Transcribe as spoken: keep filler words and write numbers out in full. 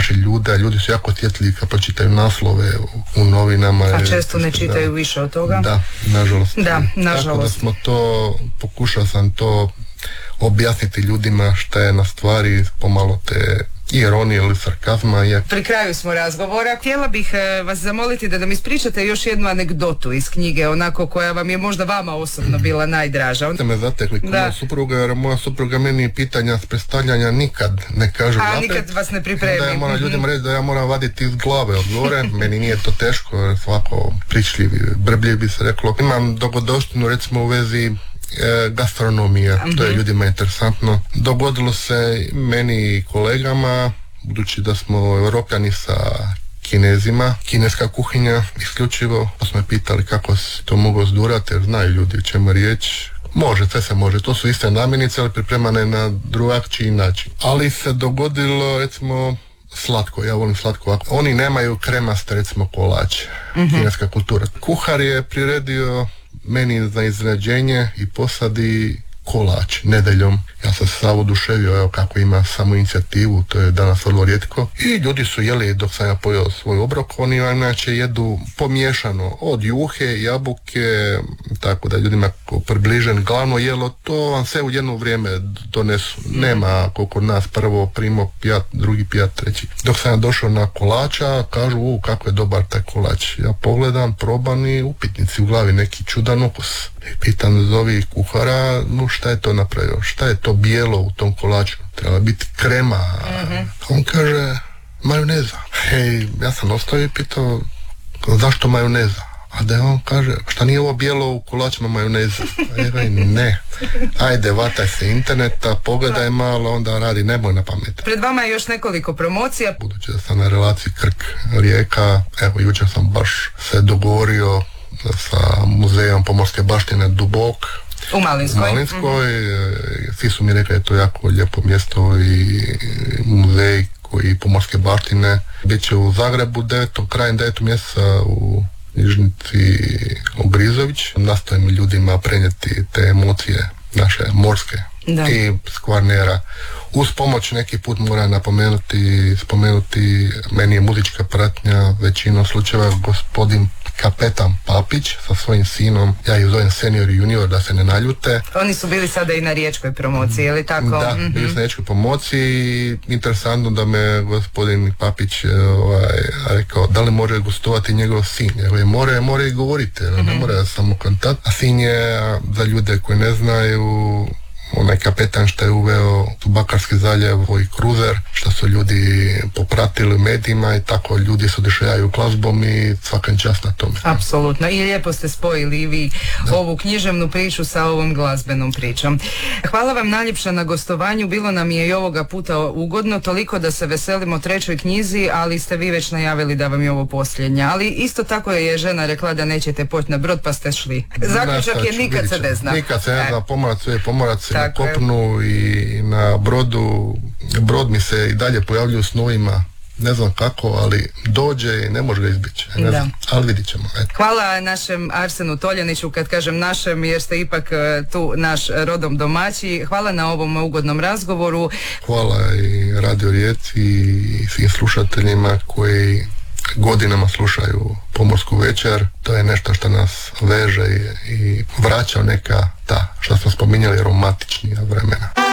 naše ljude, ljudi su jako osjetljivi kad pročitaju naslove u, u novinama. A često ne čitaju da, više od toga. Da, nažalost. Da, nažalost. Tako da smo to, pokušao sam to objasniti ljudima šta je na stvari, pomalo te ironije ili sarkazma. Je... Pri kraju smo razgovora. Htjela bih e, vas zamoliti da nam ispričate još jednu anegdotu iz knjige, onako koja vam je možda vama osobno bila najdraža. Ste me zatekli kod moja supruga, jer moja supruga meni pitanja s predstavljanja nikad ne kaže A, naprijed. nikad vas ne pripremi. Da ja moram ljudima reći da ja moram vaditi iz glave odgovore. Meni nije to teško, jer svako pričljiv, brbljiv bi se reklo. Imam dogodovštinu recimo u vezi E, gastronomija, uh-huh. To je ljudima interesantno. Dogodilo se meni i kolegama, budući da smo Europljani sa Kinezima, kineska kuhinja isključivo, pa smo je pitali kako se to moglo zdurati, jer znaju ljudi o čemu je riječ. Može, sve se može, to su iste namirnice, ali pripremane na drugačiji način. Ali se dogodilo, recimo, slatko, ja volim slatko. Oni nemaju kremaste, recimo, kolače, uh-huh. Kineska kultura. Kuhar je priredio meni za iznenađenje i posadi kolač nedeljom. Ja sam se sav oduševio, evo kako ima samo inicijativu, to je danas vrlo rijetko. I ljudi su jeli dok sam ja pojeo svoj obrok, oni inače jedu pomiješano od juhe, jabuke, tako da ljudima približen glavno jelo, to vam sve u jedno vrijeme donesu. Nema koliko nas prvo primo pijat, drugi pijat, treći. Dok sam ja došao na kolača, kažu u kako je dobar taj kolač. Ja pogledam, probam i upitnici u glavi, neki čudan ukus. I pitam zovi kuhara, no šta je to napravio, šta je to bijelo u tom kolaču, treba biti krema. Mm-hmm. On kaže, majoneza. Hej, ja sam ostao i pitao, zašto majoneza? A da on kaže, šta nije ovo bijelo u kolačima majoneza? Aj, ne. Ajde, vataj se interneta, pogledaj malo, onda radi, nemoj na pamet. Pred vama je još nekoliko promocija. Budući da sam na relaciji Krk-Rijeka, evo, jučer sam baš se dogovorio sa muzejom pomorske baštine Dubok u Malinskoj. U Malinskoj. Mm-hmm. Svi su mi rekli da je to jako lijepo mjesto i muzej koji pomorske baštine. Biće u Zagrebu devetog krajem devetog mjeseca u Nižnici Obrizović. Nastojimo ljudima prenijeti te emocije naše morske da. I s Kvarnera. Uz pomoć neki put moram napomenuti, spomenuti, meni je muzička pratnja većinom slučajeva gospodin kapetan Papić sa svojim sinom, ja ih zovem senior i junior da se ne naljute. Oni su bili sada i na riječkoj promociji, je li tako? Da, mm-hmm. bili su na riječkoj promociji. Interesantno da me gospodin Papić ovaj, rekao da li može gostovati njegov sin. Jer more, more i govorite, mm-hmm. ne mora samo kontakt. A sin je, za ljude koji ne znaju, onaj kapetan što je uveo u Bakarski zaljev i kruzer, što su ljudi popratili u medijima i tako ljudi se oduševljavaju glazbom i svakan čast na tome. Apsolutno. I lijepo ste spojili i vi da. Ovu književnu priču sa ovom glazbenom pričom. Hvala vam najljepša na gostovanju. Bilo nam je i ovoga puta ugodno, toliko da se veselimo trećoj knjizi, ali ste vi već najavili da vam je ovo posljednja. Ali isto tako je žena rekla da nećete poći na brod, pa ste šli. Zaključak je nikad se ne zna. Nikad se ne zna, pomorac je pomorac na kopnu i na brodu. Brod mi se i dalje pojavljuje u snovima, ne znam kako, ali dođe i ne može ga izbjeći. Ne znam, ali vidit ćemo. Eto. Hvala našem Arsenu Toljaniću, kad kažem našem, jer ste ipak tu naš rodom domaći. Hvala na ovom ugodnom razgovoru. Hvala i Radio Rijeci i svim slušateljima koji godinama slušaju Pomorsku večer. To je nešto što nas veže i, i vraća neka ta, što smo spominjali, romantičnija vremena.